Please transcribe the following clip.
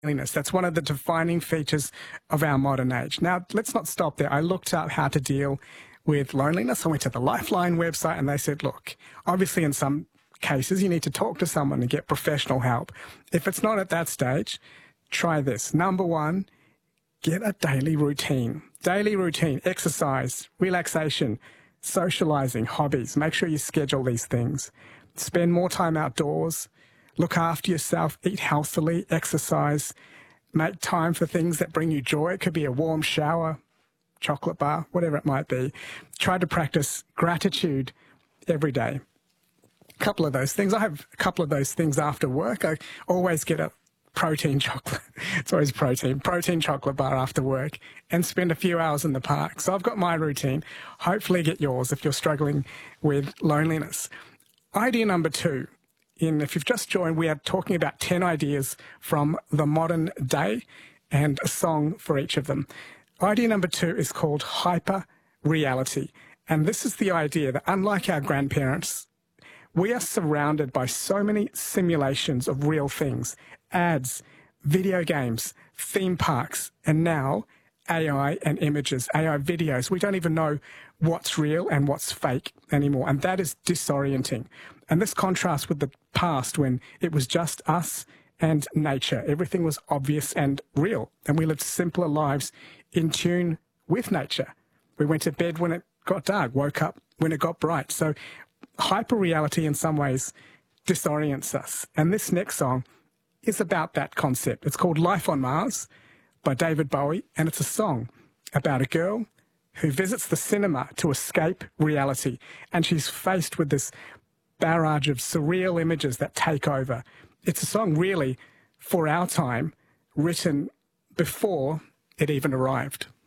loneliness. That's one of the defining features of our modern age. Now, let's not stop there. I looked up how to deal with loneliness. I went to the Lifeline website and they said, look, obviously in some cases you need to talk to someone and get professional help. If it's not at that stage, try this. Number one, get a daily routine. Daily routine, exercise, relaxation, socializing, hobbies. Make sure you schedule these things. Spend more time outdoors. Look after yourself, eat healthily, exercise, make time for things that bring you joy. It could be a warm shower, chocolate bar, whatever it might be. Try to practice gratitude every day. A couple of those things. I have a couple of those things after work. I always get a protein chocolate. It's always protein chocolate bar after work, and spend a few hours in the park. So I've got my routine. Hopefully get yours if you're struggling with loneliness. Idea number two. If you've just joined, we are talking about 10 ideas from the modern day and a song for each of them. Idea number two is called hyper reality. And this is the idea that unlike our grandparents, we are surrounded by so many simulations of real things, ads, video games, theme parks, and now AI and images, AI videos. We don't even know what's real and what's fake anymore. And that is disorienting. And this contrasts with the past when it was just us and nature. Everything was obvious and real. And we lived simpler lives in tune with nature. We went to bed when it got dark, woke up when it got bright. So hyper-reality in some ways disorients us. And this next song is about that concept. It's called Life on Mars by David Bowie, and it's a song about a girl who visits the cinema to escape reality. And she's faced with this barrage of surreal images that take over. It's a song really for our time, written before it even arrived.